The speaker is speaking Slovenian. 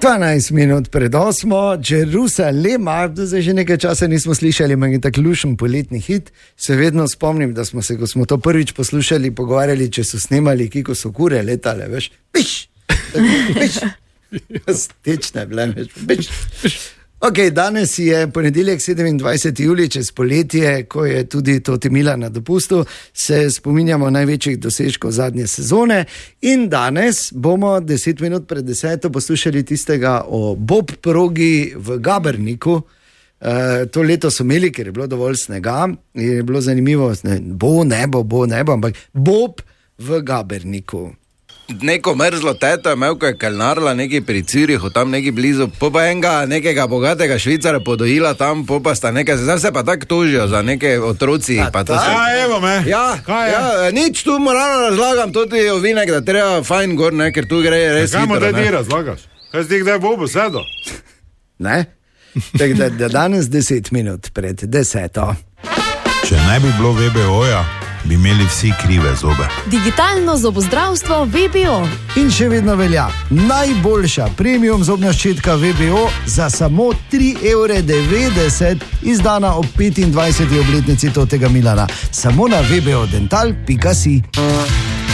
12 minut pred 8, Jeruzalema, zdaj že nekaj časa nismo slišali, imam tak lušen poletni hit, se vedno spomnim, da smo se, ko smo to prvič poslušali, pogovarjali, če so snemali, kako so kure letale, veš, piš, stečne bile, veš, Ok, danes je ponedeljek 27. julij, čez poletje, ko je tudi Toti Milan na dopustu, se spominjamo največjih dosežkov zadnje sezone in danes bomo 10 minut pred 10. poslušali tistega o bob progi v Gaberniku. To leto so imeli, ker je bilo dovolj snega in je bilo zanimivo, bo nebo, ampak bob v Gaberniku. Neko mrzlo teto je imel, ko je kalnarila nekaj pri Cirihu, tam nekaj blizu, pa enega nekega bogatega Švicara podojila tam, pa sta nekaj, zdaj se pa tako tožijo za neke otroci. Pa to se... evo me. Ja, nič tu moralno razlagam, to ti je ovinek, da treba fajn gor, ne, ker tu gre res hitro. Kajmo da ti razlagaš? Kaj si ti kdaj bobo sedo? Ne? Tako da danes 10 minut pred 10. Če ne bi bilo VBO-ja, bi imeli vsi krive zobe. Digitalno zobozdravstvo VBO. In še vedno velja najboljša premium zobna ščetka VBO za samo 3,90 €, izdana ob 25. obletnici Totega Milana. Samo na vbodental.si.